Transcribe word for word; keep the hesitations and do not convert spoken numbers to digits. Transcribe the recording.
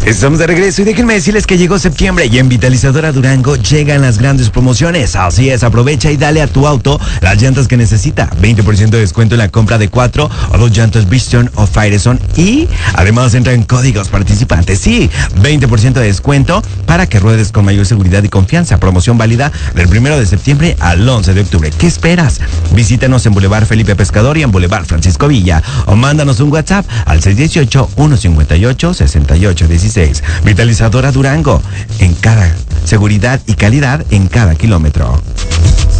Estamos de regreso y déjenme decirles que llegó septiembre y en Vitalizadora Durango llegan las grandes promociones. Así es, aprovecha y dale a tu auto las llantas que necesita. veinte por ciento de descuento en la compra de cuatro o dos llantas Bridgestone o Firestone y además entran códigos participantes. Sí, veinte por ciento de descuento para que ruedes con mayor seguridad y confianza. Promoción válida del primero de septiembre al once de octubre. ¿Qué esperas? Visítanos en Boulevard Felipe Pescador y en Boulevard Francisco Villa o mándanos un WhatsApp al seis uno ocho, uno cinco ocho, seis ocho uno seis. Vitalizadora Durango, en cada seguridad y calidad en cada kilómetro.